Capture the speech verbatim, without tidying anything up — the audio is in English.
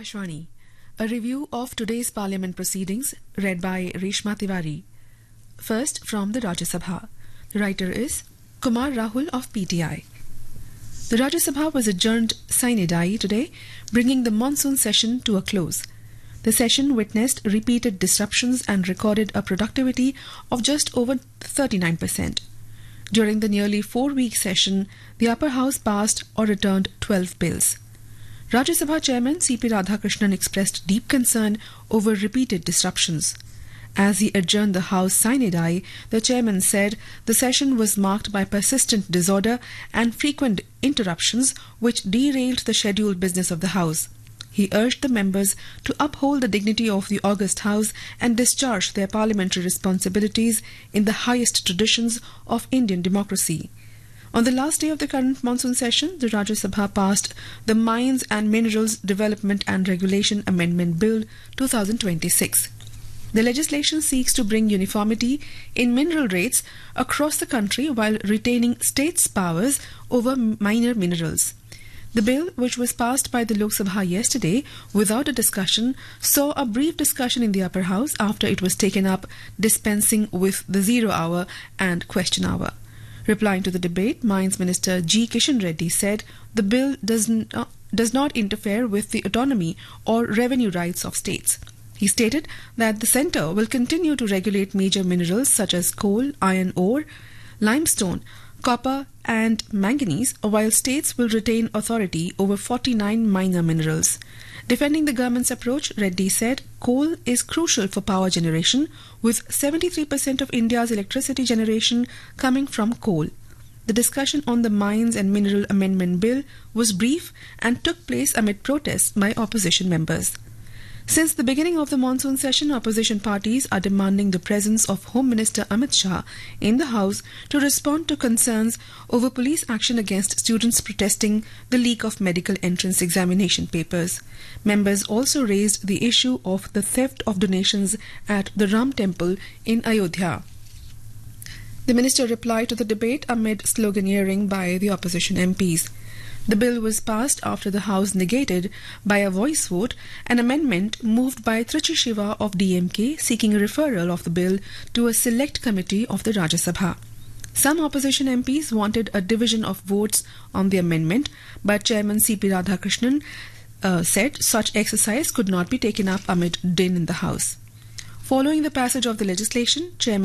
Akashvani. A review of today's Parliament proceedings read by Reshma Tiwari. First from the Rajya Sabha. The writer is Kumar Rahul of P T I. The Rajya Sabha was adjourned sine die today, bringing the monsoon session to a close. The session witnessed repeated disruptions and recorded a productivity of just over thirty-nine percent. During the nearly four-week session, the upper house passed or returned twelve bills. Rajya Sabha Chairman C P Radhakrishnan expressed deep concern over repeated disruptions. As he adjourned the House sine die, the chairman said the session was marked by persistent disorder and frequent interruptions which derailed the scheduled business of the House. He urged the members to uphold the dignity of the august House and discharge their parliamentary responsibilities in the highest traditions of Indian democracy. On the last day of the current monsoon session, the Rajya Sabha passed the Mines and Minerals Development and Regulation Amendment Bill twenty twenty-six. The legislation seeks to bring uniformity in mineral rates across the country while retaining states' powers over minor minerals. The bill, which was passed by the Lok Sabha yesterday without a discussion, saw a brief discussion in the upper house after it was taken up, dispensing with the zero hour and question hour. Replying to the debate, Mines Minister G. Kishan Reddy said the bill does not, does not interfere with the autonomy or revenue rights of states. He stated that the centre will continue to regulate major minerals such as coal, iron ore, limestone, copper and manganese, while states will retain authority over forty-nine minor minerals. Defending the government's approach, Reddy said coal is crucial for power generation, with seventy-three percent of India's electricity generation coming from coal. The discussion on the Mines and Mineral Amendment Bill was brief and took place amid protests by opposition members. Since the beginning of the monsoon session, opposition parties are demanding the presence of Home Minister Amit Shah in the House to respond to concerns over police action against students protesting the leak of medical entrance examination papers. Members also raised the issue of the theft of donations at the Ram Temple in Ayodhya. The minister replied to the debate amid sloganeering by the opposition M Ps. The bill was passed after the House negated by a voice vote an amendment moved by Trichy Shiva of D M K seeking a referral of the bill to a select committee of the Rajya Sabha. Some opposition M Ps wanted a division of votes on the amendment, but Chairman C P Radhakrishnan uh, said such exercise could not be taken up amid din in the House. Following the passage of the legislation, Chairman